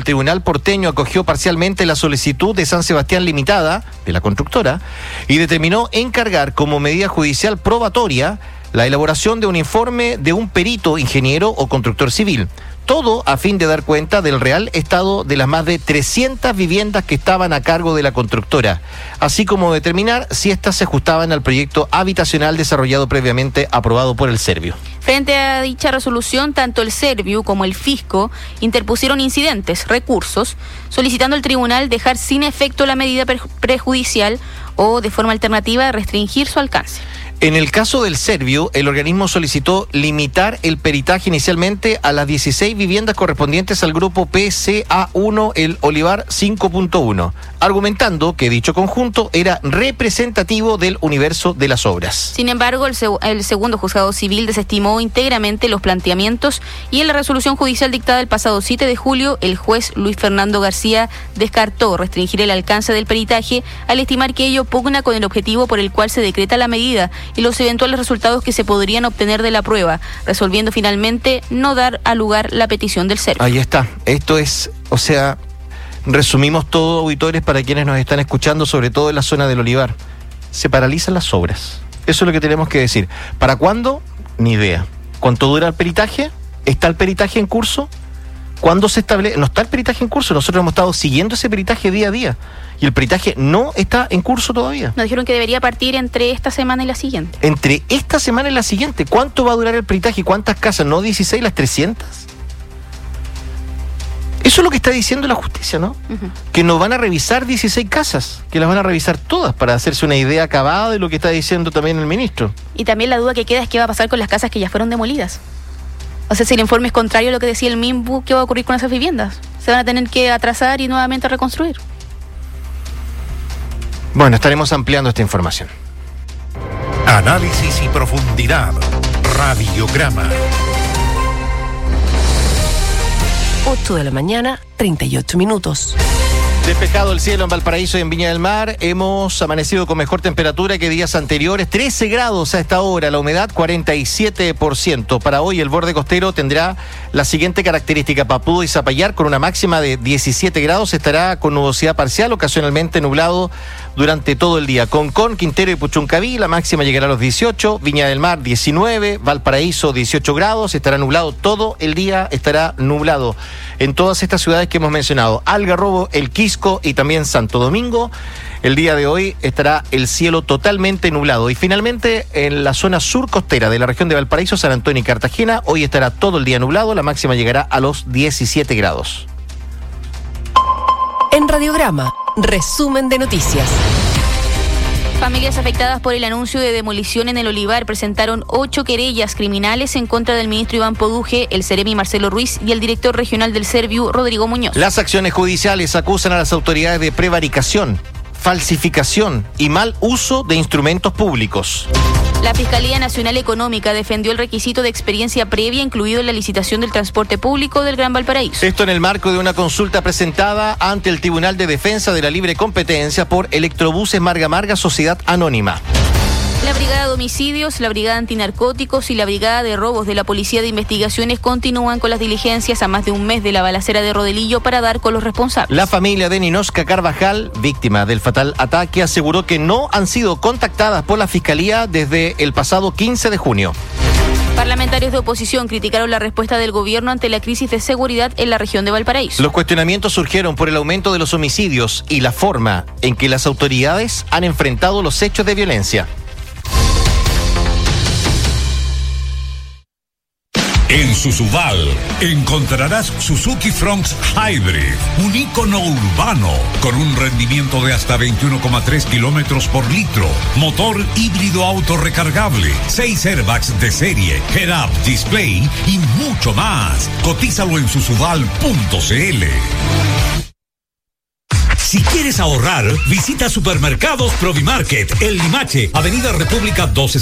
tribunal porteño acogió parcialmente la solicitud de San Sebastián Limitada, de la constructora, y determinó encargar como medida judicial probatoria la elaboración de un informe de un perito, ingeniero o constructor civil. Todo a fin de dar cuenta del real estado de las más de 300 viviendas que estaban a cargo de la constructora, así como determinar si éstas se ajustaban al proyecto habitacional desarrollado previamente aprobado por el Serviu. Frente a dicha resolución, tanto el Serviu como el Fisco interpusieron recursos, solicitando al tribunal dejar sin efecto la medida prejudicial o, de forma alternativa, restringir su alcance. En el caso del Serviu, el organismo solicitó limitar el peritaje inicialmente a las 16 viviendas correspondientes al grupo PCA1, el Olivar 5.1, argumentando que dicho conjunto era representativo del universo de las obras. Sin embargo, el segundo juzgado civil desestimó íntegramente los planteamientos y en la resolución judicial dictada el pasado 7 de julio, el juez Luis Fernando García descartó restringir el alcance del peritaje al estimar que ello pugna con el objetivo por el cual se decreta la medida y los eventuales resultados que se podrían obtener de la prueba, resolviendo finalmente no dar a lugar la petición del Serviu. Ahí está. Esto es, resumimos todo, auditores, para quienes nos están escuchando, sobre todo en la zona del Olivar. Se paralizan las obras. Eso es lo que tenemos que decir. ¿Para cuándo? Ni idea. ¿Cuánto dura el peritaje? ¿Está el peritaje en curso? ¿Cuándo se establece? No está el peritaje en curso. Nosotros hemos estado siguiendo ese peritaje día a día. Y el peritaje no está en curso todavía. Nos dijeron que debería partir entre esta semana y la siguiente. Entre esta semana y la siguiente. ¿Cuánto va a durar el peritaje? ¿Cuántas casas? ¿No 16, las 300? Eso es lo que está diciendo la justicia, ¿no? Uh-huh. Que no van a revisar 16 casas, que las van a revisar todas para hacerse una idea acabada de lo que está diciendo también el ministro. Y también la duda que queda es qué va a pasar con las casas que ya fueron demolidas. O sea, si el informe es contrario a lo que decía el MIMBU, ¿qué va a ocurrir con esas viviendas? ¿Se van a tener que atrasar y nuevamente reconstruir? Bueno, estaremos ampliando esta información. Análisis y profundidad. Radiograma. 8 de la mañana, 38 minutos. Despejado el cielo en Valparaíso y en Viña del Mar. Hemos amanecido con mejor temperatura que días anteriores. 13 grados a esta hora, la humedad 47%. Para hoy el borde costero tendrá la siguiente característica: Papudo y Zapallar con una máxima de 17 grados. Estará con nubosidad parcial, ocasionalmente nublado durante todo el día. Concón, Quintero y Puchuncaví, la máxima llegará a los 18. Viña del Mar 19, Valparaíso 18 grados. Estará nublado todo el día, estará nublado en todas estas ciudades que hemos mencionado: Algarrobo, El Quisco y también Santo Domingo. El día de hoy estará el cielo totalmente nublado. Y finalmente en la zona sur costera de la región de Valparaíso, San Antonio y Cartagena, hoy estará todo el día nublado, la máxima llegará a los 17 grados. En Radiograma, resumen de noticias. Familias afectadas por el anuncio de demolición en el Olivar presentaron 8 querellas criminales en contra del ministro Iván Poduje, el seremi Marcelo Ruiz y el director regional del Serviu, Rodrigo Muñoz. Las acciones judiciales acusan a las autoridades de prevaricación, falsificación y mal uso de instrumentos públicos. La Fiscalía Nacional Económica defendió el requisito de experiencia previa incluido en la licitación del transporte público del Gran Valparaíso. Esto en el marco de una consulta presentada ante el Tribunal de Defensa de la Libre Competencia por Electrobuses Marga Marga Sociedad Anónima. La Brigada de Homicidios, la Brigada Antinarcóticos y la Brigada de Robos de la Policía de Investigaciones continúan con las diligencias a más de un mes de la balacera de Rodelillo para dar con los responsables. La familia de Ninosca Carvajal, víctima del fatal ataque, aseguró que no han sido contactadas por la Fiscalía desde el pasado 15 de junio. Parlamentarios de oposición criticaron la respuesta del gobierno ante la crisis de seguridad en la región de Valparaíso. Los cuestionamientos surgieron por el aumento de los homicidios y la forma en que las autoridades han enfrentado los hechos de violencia. En Susubal encontrarás Suzuki Fronx Hybrid, un ícono urbano con un rendimiento de hasta 21,3 kilómetros por litro, motor híbrido autorrecargable, 6 airbags de serie, head-up display y mucho más. Cotízalo en susubal.cl. Si quieres ahorrar, visita Supermercados Provimarket, El Limache, Avenida República 12.